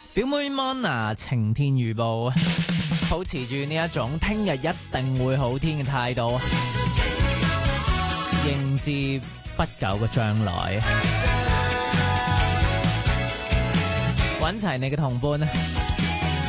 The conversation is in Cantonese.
表妹 Mona 晴天預報，保持住呢一種聽日一定會好天嘅態度，迎接不久嘅將來，揾齊你嘅同伴。